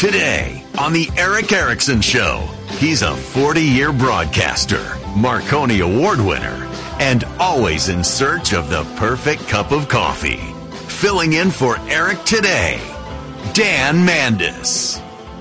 Today on the Eric Erickson Show, he's a 40-year broadcaster, Marconi Award winner, and always in search of the perfect cup of coffee. Filling in for Eric today, Dan Mandis.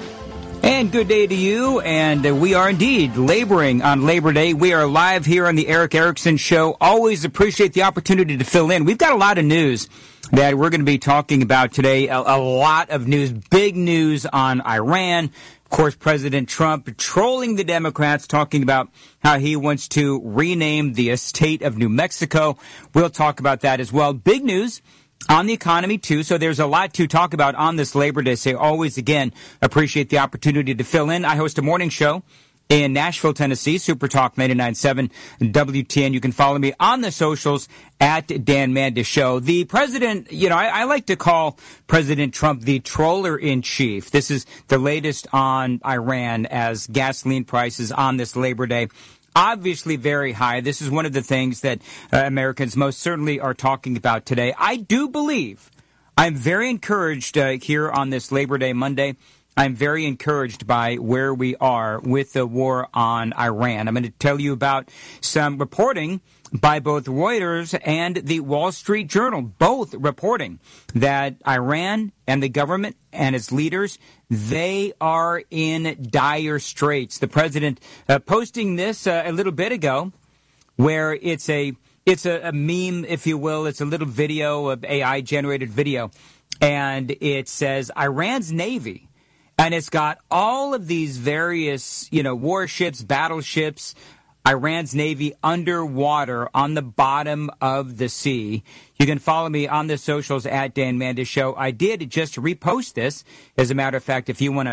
And good day to you, and we are indeed laboring on Labor Day. We are live here on the Eric Erickson Show. Always appreciate the opportunity to fill in. We've got a lot of news that we're going to be talking about today. A lot of news, big news on Iran. Of course, President Trump trolling the Democrats, talking about how he wants to rename the state of New Mexico. We'll talk about that as well. Big news on the economy, too, so there's a lot to talk about on this Labor Day. So always, again, appreciate the opportunity to fill in. I host a morning show in Nashville, Tennessee, Super Talk 99.7 WTN. You can follow me on the socials at Dan Mandis Show. The president, I like to call President Trump the troller-in-chief. This is the latest on Iran as gasoline prices on this Labor Day obviously very high. This is one of the things that Americans most certainly are talking about today. I do believe, I'm very encouraged here on this Labor Day Monday. I'm very encouraged by where we are with the war on Iran. I'm going to tell you about some reporting by both Reuters and the Wall Street Journal, both reporting that Iran and the government and its leaders, they are in dire straits. The president posting this a little bit ago, where it's a meme, if you will. It's a little video, of AI-generated video, and it says Iran's Navy. And it's got all of these various, warships, battleships, Iran's Navy underwater on the bottom of the sea. You can follow me on the socials at Dan Mandis Show. I did just repost this, as a matter of fact, if you want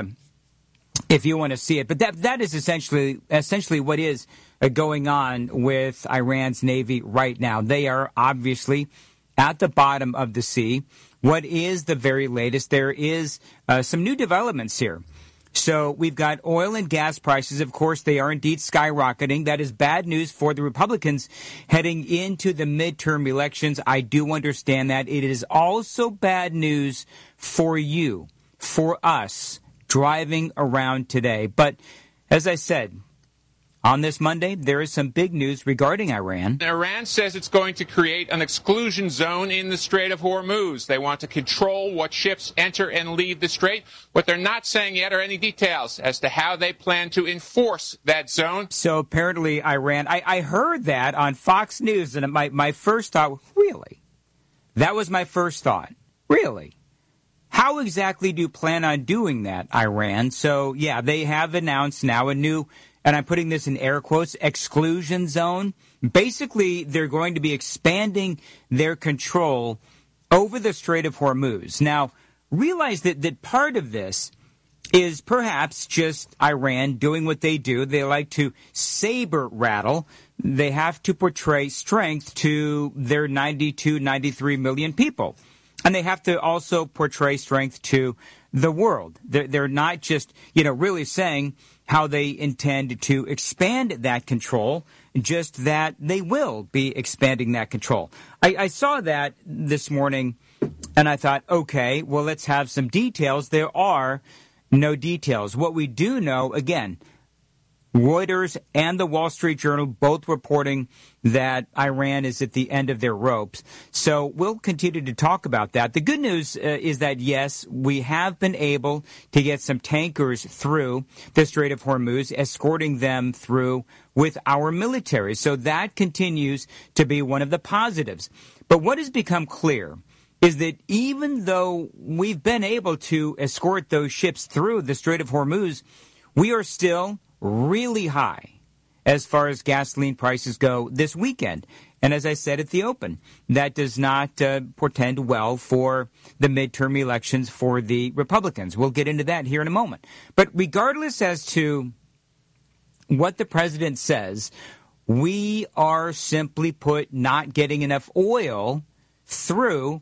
to see it. But that is essentially what is going on with Iran's Navy right now. They are obviously at the bottom of the sea. What is the very latest? There is some new developments here. So we've got oil and gas prices. Of course, they are indeed skyrocketing. That is bad news for the Republicans heading into the midterm elections. I do understand that. It is also bad news for you, for us, driving around today. But as I said, on this Monday, there is some big news regarding Iran. Iran says it's going to create an exclusion zone in the Strait of Hormuz. They want to control what ships enter and leave the strait. What they're not saying yet are any details as to how they plan to enforce that zone. So apparently Iran, I heard that on Fox News, and my first thought, really? That was my first thought. Really? How exactly do you plan on doing that, Iran? So, yeah, they have announced now a new, and I'm putting this in air quotes, exclusion zone. Basically, they're going to be expanding their control over the Strait of Hormuz. Now, realize that part of this is perhaps just Iran doing what they do. They like to saber rattle. They have to portray strength to their 92, 93 million people. And they have to also portray strength to the world. They're not just, really saying how they intend to expand that control, just that they will be expanding that control. I saw that this morning, and I thought, okay, well, let's have some details. There are no details. What we do know, again, Reuters and the Wall Street Journal both reporting that Iran is at the end of their ropes. So we'll continue to talk about that. The good news is that, yes, we have been able to get some tankers through the Strait of Hormuz, escorting them through with our military. So that continues to be one of the positives. But what has become clear is that even though we've been able to escort those ships through the Strait of Hormuz, we are still really high as far as gasoline prices go this weekend. And as I said at the open, that does not portend well for the midterm elections for the Republicans. We'll get into that here in a moment. But regardless as to what the president says, we are simply put not getting enough oil through